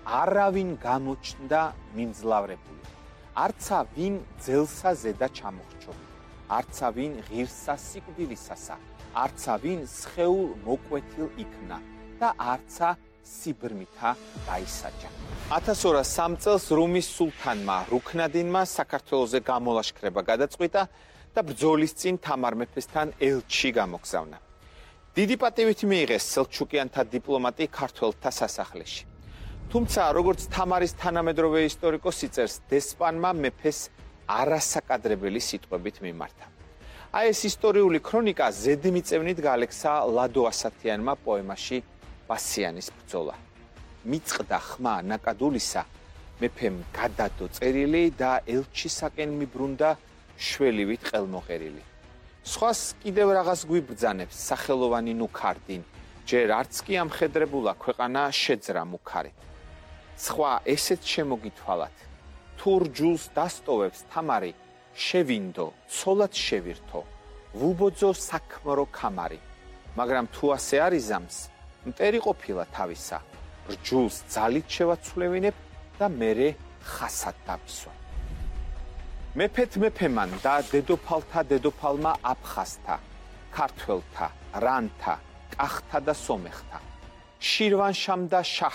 არავინ გამოჩნდა მიმძლავრებული. არცა ვინ ძელსა ზედა ჩამოხრჩობი, არცა ვინ ღირსა სიკვდილისასა, არცა ვინ სხეულ მოკვეთილ იქნა და არცა სიბრმითა დაისაჯა. 1203 წელს რუმის სულთანმა რუქნადინმა საქართველოზე გამოლაშქრება გადაწყვიტა და ბრძოლის წინ თამარ მეფესთან ელჩი გამოგზავნა. დიდი პატივით მიიღეს სელჩუკიანთა დიპლომატი ქართველთა სასახლეში. თუმცა როგორც თამარის თანამედროვე ისტორიკოსი წერს, დესპანმა მეფეს არასაკადრებელი სიტყვებით მიმართა. აი ეს ისტორიული ქრონიკა ზედმიწევნით გაალექცა ლადო ასათიანმა პოემაში ბასიანის ბრძოლა. მიწყდა ხმა ნაკადულისა, მეფემ გადადო წერილი და ელჩისაკენ მიბრუნდა შველივით ყელმოღერილი. სხვას კიდევ რაღაც გვიბრძანებს სახელოვანი ნუქარდინ, ჯერ არც კი ამხედრებულა ქვეყანა შეძრა მუქარით. სხვა ესეც შემოგითვალათ, თუ რჯულს დასტოვებს თამარი, შევინდო, ცოლად შევირთო, ვუბოძო საქმრო ქამარი, მაგრამ თუ ასე არიზამს, მტერი ყოფილა თავისა, რჯულს ძალით შევაცვლევინებ და მერე ხასად დავისვა. მეფეთ მეფემან და დედოფალთა დედოფალმა აფხაზთა, ქართველთა, რანთა, კახთა და სომეხთა, შირვანშამ და შაჰ